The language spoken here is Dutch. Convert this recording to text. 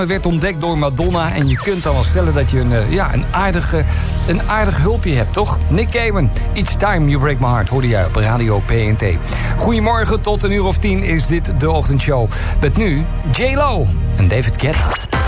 werd ontdekt door Madonna. En je kunt dan wel stellen dat je een aardig hulpje hebt, toch? Nick Cayman, Each Time You Break My Heart, hoorde jij op Radio PNT. Goedemorgen, tot 1:10 is dit de ochtendshow. Met nu J-Lo en David Guetta.